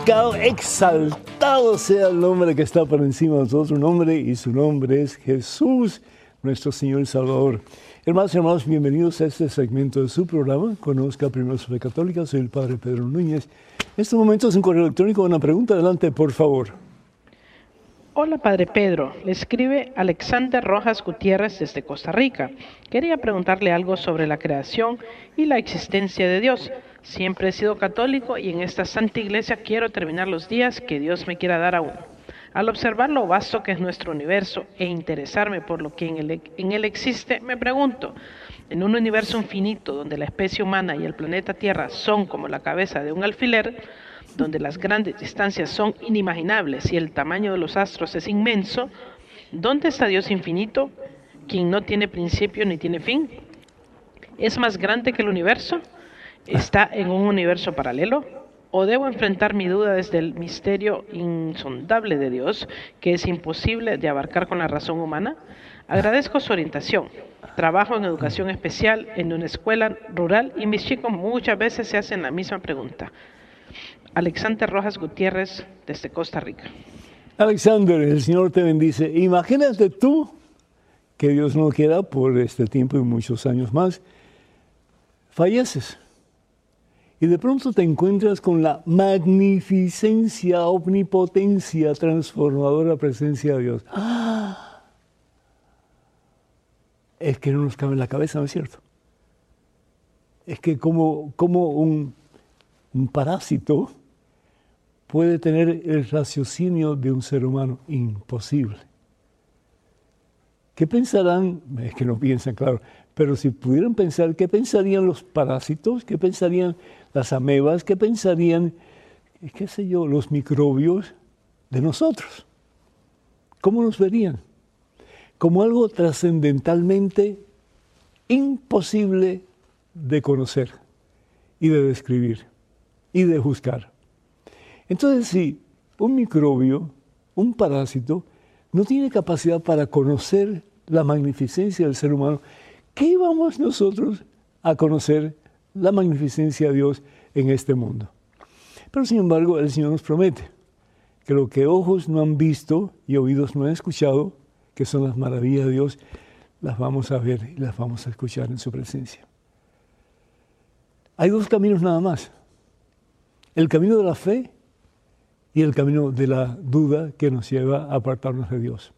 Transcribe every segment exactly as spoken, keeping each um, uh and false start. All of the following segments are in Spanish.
Exaltado sea el nombre que está por encima de todo otro nombre, y su nombre es Jesús, nuestro Señor y Salvador. Hermanos y hermanos, bienvenidos a este segmento de su programa. Conozca primero su fe católica. Soy el Padre Pedro Núñez. En estos momentos un correo electrónico, una pregunta. Adelante, por favor. Hola, Padre Pedro. Le escribe Alexander Rojas Gutiérrez desde Costa Rica. Quería preguntarle algo sobre la creación y la existencia de Dios. Siempre he sido católico y en esta santa iglesia quiero terminar los días que Dios me quiera dar aún. Al observar lo vasto que es nuestro universo e interesarme por lo que en él, en él existe, me pregunto, en un universo infinito donde la especie humana y el planeta Tierra son como la cabeza de un alfiler, donde las grandes distancias son inimaginables y el tamaño de los astros es inmenso, ¿dónde está Dios infinito, quien no tiene principio ni tiene fin? ¿Es más grande que el universo? ¿Está en un universo paralelo? ¿O debo enfrentar mi duda desde el misterio insondable de Dios, que es imposible de abarcar con la razón humana? Agradezco su orientación. Trabajo en educación especial en una escuela rural y mis chicos muchas veces se hacen la misma pregunta. Alexander Rojas Gutiérrez, desde Costa Rica. Alexander, el Señor te bendice. Imagínate tú que Dios no quiera por este tiempo y muchos años más, falleces. Y de pronto te encuentras con la magnificencia, omnipotencia, transformadora presencia de Dios. ¡Ah! Es que no nos cabe en la cabeza, ¿no es cierto? Es que como, como un, un parásito puede tener el raciocinio de un ser humano. Imposible. ¿Qué pensarán? Es que no piensan, claro. Pero si pudieran pensar, ¿qué pensarían los parásitos? ¿Qué pensarían las amebas? ¿Qué pensarían, qué sé yo, los microbios de nosotros? ¿Cómo nos verían? Como algo trascendentalmente imposible de conocer y de describir y de juzgar. Entonces, si un microbio, un parásito, no tiene capacidad para conocer la magnificencia del ser humano, ¿qué vamos nosotros a conocer la magnificencia de Dios en este mundo? Pero sin embargo, el Señor nos promete que lo que ojos no han visto y oídos no han escuchado, que son las maravillas de Dios, las vamos a ver y las vamos a escuchar en su presencia. Hay dos caminos nada más. El camino de la fe y el camino de la duda que nos lleva a apartarnos de Dios.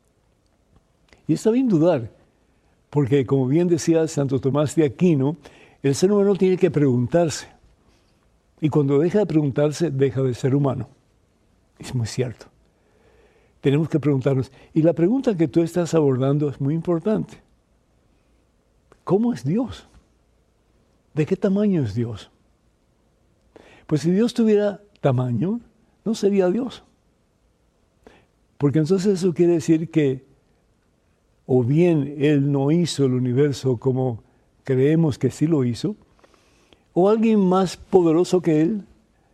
Y está bien dudar, porque como bien decía Santo Tomás de Aquino, el ser humano tiene que preguntarse. Y cuando deja de preguntarse, deja de ser humano. Es muy cierto. Tenemos que preguntarnos. Y la pregunta que tú estás abordando es muy importante. ¿Cómo es Dios? ¿De qué tamaño es Dios? Pues si Dios tuviera tamaño, no sería Dios. Porque entonces eso quiere decir que o bien Él no hizo el universo como creemos que sí lo hizo, o alguien más poderoso que Él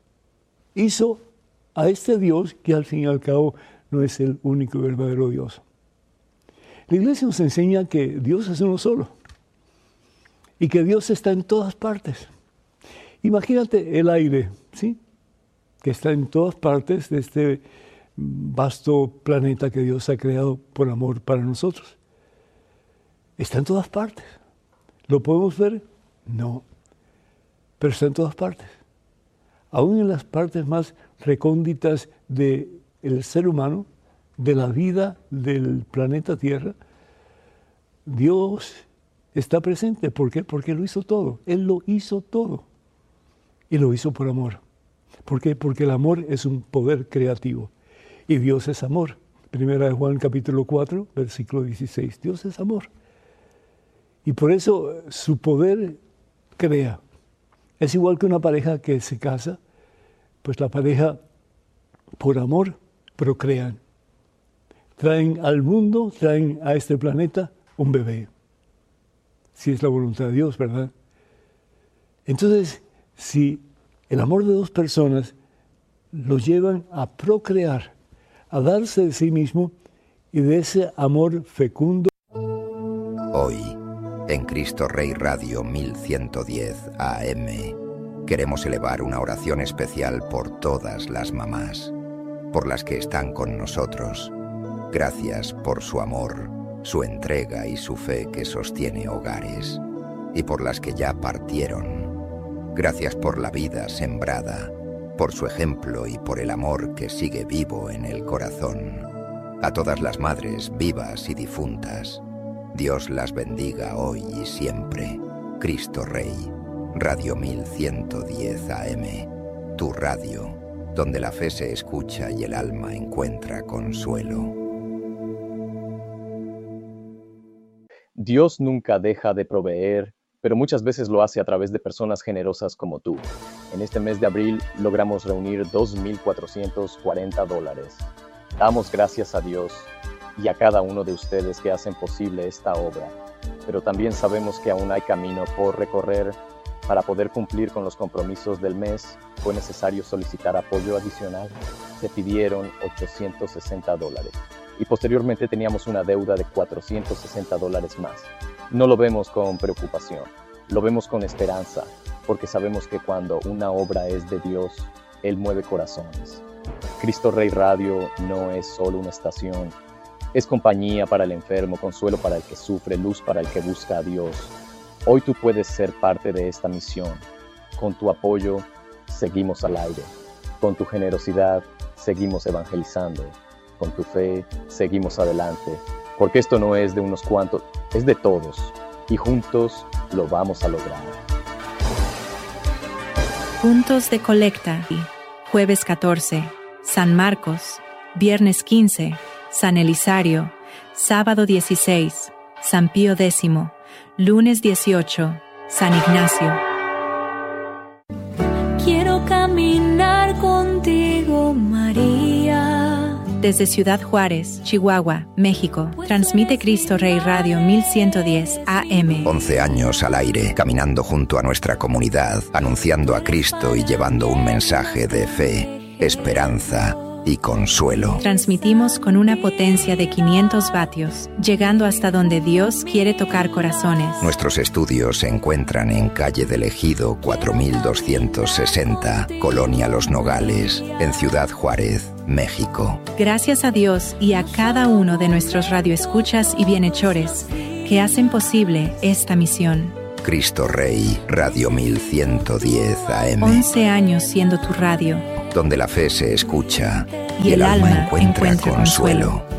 hizo a este Dios que al fin y al cabo no es el único y verdadero Dios. La Iglesia nos enseña que Dios es uno solo y que Dios está en todas partes. Imagínate el aire, ¿sí?, que está en todas partes de este vasto planeta que Dios ha creado por amor para nosotros. Está en todas partes. ¿Lo podemos ver? No. Pero está en todas partes. Aún en las partes más recónditas del ser humano, de la vida del planeta Tierra, Dios está presente. ¿Por qué? Porque lo hizo todo. Él lo hizo todo. Y lo hizo por amor. ¿Por qué? Porque el amor es un poder creativo. Y Dios es amor. Primera de Juan capítulo cuatro, versículo dieciséis. Dios es amor. Y por eso su poder crea. Es igual que una pareja que se casa, pues la pareja por amor procrean. Traen al mundo, traen a este planeta un bebé. Si es la voluntad de Dios, ¿verdad? Entonces, si el amor de dos personas los llevan a procrear, a darse de sí mismo y de ese amor fecundo. Hoy, en Cristo Rey Radio mil ciento diez A M, queremos elevar una oración especial por todas las mamás, por las que están con nosotros. Gracias por su amor, su entrega y su fe que sostiene hogares, y por las que ya partieron. Gracias por la vida sembrada, por su ejemplo y por el amor que sigue vivo en el corazón. A todas las madres vivas y difuntas, Dios las bendiga hoy y siempre. Cristo Rey, Radio mil ciento diez A M, tu radio, donde la fe se escucha y el alma encuentra consuelo. Dios nunca deja de proveer, pero muchas veces lo hace a través de personas generosas como tú. En este mes de abril logramos reunir dos mil cuatrocientos cuarenta dólares. Damos gracias a Dios y a cada uno de ustedes que hacen posible esta obra, pero también sabemos que aún hay camino por recorrer. Para poder cumplir con los compromisos del mes, fue necesario solicitar apoyo adicional. Se pidieron ochocientos sesenta dólares y posteriormente teníamos una deuda de cuatrocientos sesenta dólares más. No lo vemos con preocupación, lo vemos con esperanza, porque sabemos que cuando una obra es de Dios, Él mueve corazones. Cristo Rey Radio no es solo una estación, es compañía para el enfermo, consuelo para el que sufre, luz para el que busca a Dios. Hoy tú puedes ser parte de esta misión. Con tu apoyo, seguimos al aire. Con tu generosidad, seguimos evangelizando. Con tu fe, seguimos adelante. Porque esto no es de unos cuantos, es de todos. Y juntos lo vamos a lograr. Puntos de colecta. Jueves catorce, San Marcos. Viernes quince, San Elisario. Sábado dieciséis, San Pío X. Lunes dieciocho, San Ignacio. Quiero caminar contigo, María. Desde Ciudad Juárez, Chihuahua, México, transmite Cristo Rey Radio mil ciento diez A M. once años al aire, caminando junto a nuestra comunidad, anunciando a Cristo y llevando un mensaje de fe, esperanza y consuelo. Transmitimos con una potencia de quinientos vatios, llegando hasta donde Dios quiere tocar corazones. Nuestros estudios se encuentran en calle del Ejido cuatro mil doscientos sesenta, Colonia Los Nogales, en Ciudad Juárez, México. Gracias a Dios y a cada uno de nuestros radioescuchas y bienhechores que hacen posible esta misión. Cristo Rey, Radio mil ciento diez A M. once años siendo tu radio, donde la fe se escucha y el, el alma, alma encuentra, encuentra consuelo. consuelo.